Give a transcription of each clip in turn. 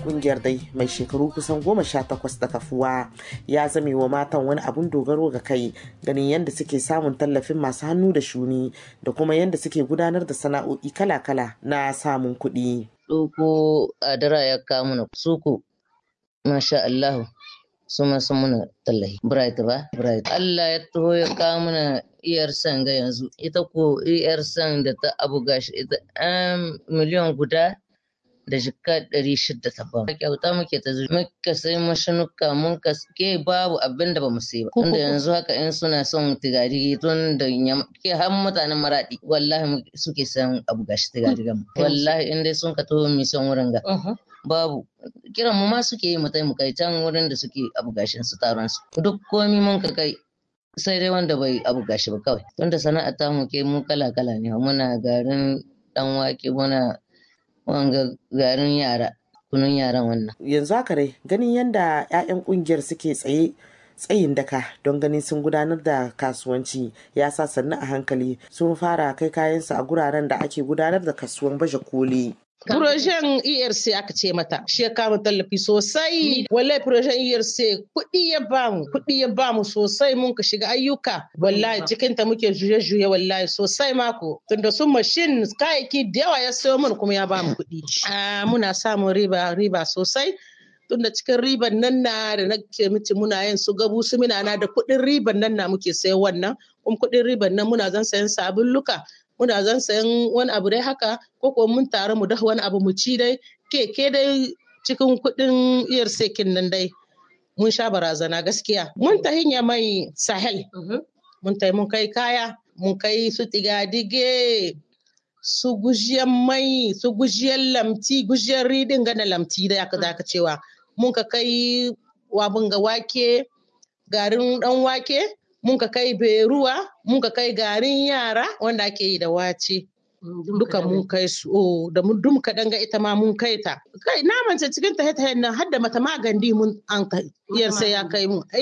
kungiyar dai mai shekaru kusan 18 da kafuwa ya zame wa matan wani abun dogaro ga kai ganin yadda suke samun tallafin masu hannu da shuni da kuma yadda suke gudanar da sana'o'i kala-kala na samun kuɗi. Ɗoko adara ya kawo mana suku masha Allah su masu muna tallahi bright Allah ya taho ya kawo mana iyar san ga yanzu ita ko iyar san da ta abu gashi ita miliyan guda da jika 600 ta ba kyauta muke ta zuwa muka sai mashinuka mun ke babu abin da bamu sai ba tunda yanzu haka in suna son tigari tun da ke har mutanen maradi wallahi suke san abu gashi tigari gam wallahi in dai sun ka taho mi son wurin ga babu kiran mu ma suke yi mutai mu kai can wurin da suke abu gashin su taron su duk komi mun ka kai sai dai wanda bai abu gashi ba kawai tunda sana'a ta mu ke mu kala ne muna garin dan wake muna wanga garin yara kunun yaran wannan yanzu haka dai ganin yanda 'ya'yan kungiyar suke tsayin daka don ganin sun gudanar da kasuwanci ya sa sannu a hankali sun fara kai kayansu a guraren da ake gudanar da kasuwan baje koli. Projen ERC aka ce mata, shi ya kama tallafi sosai. Wallahi projen ERC kuɗi ya bamu sosai mun ka shiga ayyuka. Wallahi cikin ta muke juye-juye wallahi sosai mako. Tunda sun mashin kayayyaki da yawa ya sayo mun kuma ya bamu kuɗi. Muna samun riba sosai. Tunda cikin riban nan na da nake miki muna yin su gabu su mina na da kuɗin riban nan na muke sayan wannan. Kuma kuɗin riban nan muna zan sayan sabulluka. Muna zan sayan wani abu dai haka ko mun tare mu dafa wani abu mu ci dai keke dai cikin kuɗin iyar sekin nan dai mun sha barazana gaskiya. Mun ta hinya mai Sahel mun kai kaya mun kai su tigadige su gujiyan mai su gujiyan lamti gujiyan ridin gana lamti da aka zaka cewa mun ka kai wabin ga wake garin dan wake mun ka kai beruwa mun ka kai garin yara wanda ake yi da wace duka mun kai su da mun dum kaɗan ga ita ma mun kai ta kai naman ce cikin ta nan har da mata magandi mun an kai iyar sai ya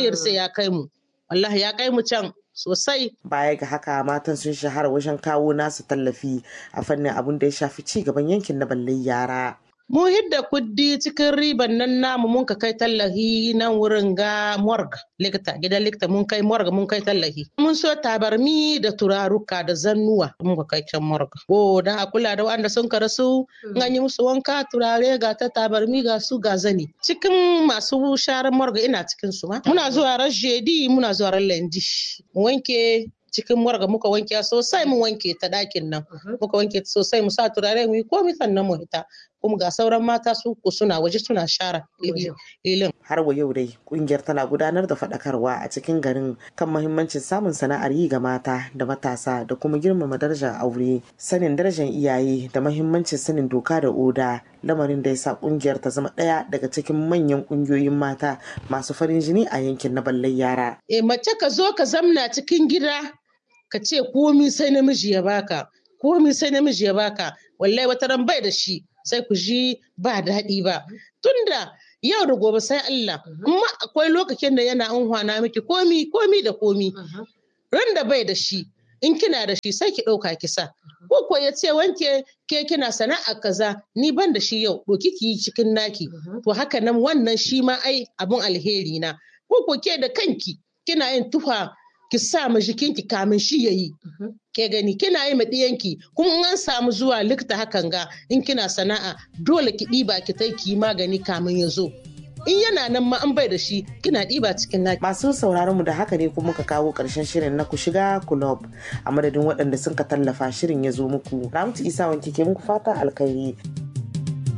kai mu wallahi ya kai mu can sosai. Baya ga haka matan sun shahara wajen kawo nasu tallafi a fannin abin da ya shafi ci gaban yankin na ballai yara. Mun hidda kuddi cikin riban nan namu mun ka kai tallahi nan wurin ga morgue gidan likita mun kai morgue mun kai tallahi. Mun so tabarmi da turaruka da zannuwa mun ka kai can morgue. Dan a kula da wanda sun karasu an yi musu wanka turare ga ta tabarmi ga su ga zani. Cikin masu sharan morgue ina cikin su ma. Muna zuwa ran jeudi muna zuwa ran lendi. Mu wanke cikin morga muka wanke sosai mu wanke ta ɗakin nan muka wanke sosai mu sa turare mu yi komai sannan mu hita kuma ga sauran mata su suna waje suna share ilin. Har wa yau dai kungiyar tana gudanar da faɗakarwa a cikin garin kan mahimmancin samun sana'ar yi ga mata da matasa da kuma girmama darajar aure sanin darajar iyaye da mahimmancin sanin doka da oda lamarin da ya sa kungiyar ta zama ɗaya daga cikin manyan kungiyoyin mata masu farin jini a yankin na ballai yara. Mace ka zo ka zamna cikin gida ka ce komi sai namiji ya baka wallahi wata ran bai da shi sai ku ji ba daɗi ba tunda yau da gobe sai Allah amma akwai lokacin da yana unhwana miki komi da komi ran da bai da shi in kina da shi sai ki ɗauka kisa ko ya ce wanke ke kina sana'a kaza ni ban da shi yau doki ki yi cikin naki to haka nan wannan shi ma ai abun alheri na ko ke da kanki kina yin tufa ki sa ma jikinki kamin shi yayi ke gani kina yi ma diyanki kuma an samu zuwa likita hakan ga in kina sana'a dole ki ɗiba ki tai ki magani kamin ya zo in yana nan ma an bai da shi kina ɗiba cikin naki. Masu sauraron mu da haka ne kuma muka kawo ƙarshen shirin na ku shiga kulob a madadin waɗanda sun ka tallafa shirin ya zo muku. Ramtu Isa wanke ke muku fata alkhairi.